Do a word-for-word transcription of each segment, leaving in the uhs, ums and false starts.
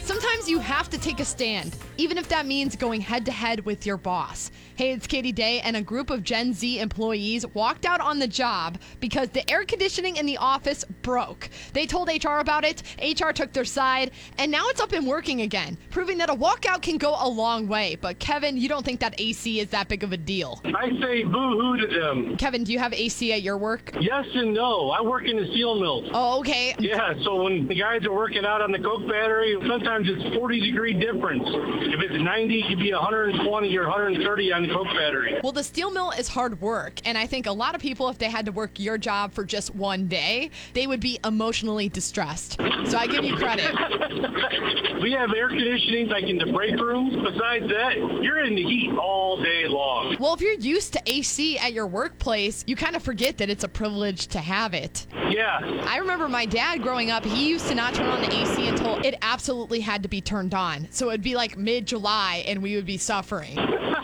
Sometimes you have to take a stand, even if that means going head-to-head with your boss. Hey, it's Katie Day, and a group of Gen Z employees walked out on the job because the air conditioning in the office broke. They told H R about it, H R took their side, and now it's up and working again, proving that a walkout can go a long way. But Kevin, you don't think that A C is that big of a deal? I say boo-hoo to them. Kevin, do you have A C at your work? Yes and no. I work in the steel mills. Oh, okay. Yeah, so when the guys are working out on the coke battery, sometimes it's forty degree difference. If it's ninety, it could be one hundred twenty or one hundred thirty on the coke battery. Well, the steel mill is hard work, and I think a lot of people, if they had to work your job for just one day, they would be emotionally distressed. So I give you credit. We have air conditioning like in the break rooms. Besides that, you're in the heat all day long. Well, if you're used to A C at your workplace, you kind of forget that it's a privilege to have it. Yeah. I remember my dad growing up, he used to not turn on the A C until it absolutely had to be turned on. So it'd be like mid-July and we would be suffering.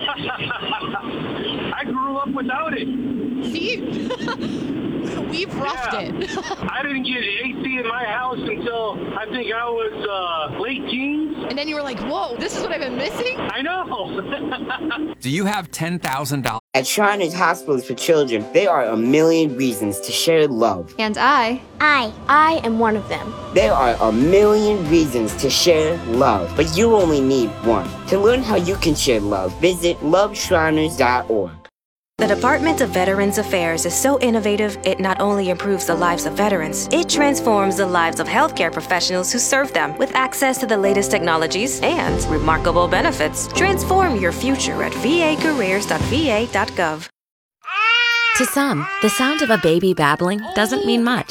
I grew up without it. See? We've roughed Yeah. it. I didn't get A C in my house until I think I was uh, late teens. And then you were like, whoa, this is what I've been missing? I know. Do you have ten thousand dollars? At Shriners Hospitals for Children, there are a million reasons to share love. And I, I, I am one of them. There are a million reasons to share love, but you only need one. To learn how you can share love, visit love shriners dot org. The Department of Veterans Affairs is so innovative, it not only improves the lives of veterans, it transforms the lives of healthcare professionals who serve them with access to the latest technologies and remarkable benefits. Transform your future at v a careers dot v a dot gov. To some, the sound of a baby babbling doesn't mean much.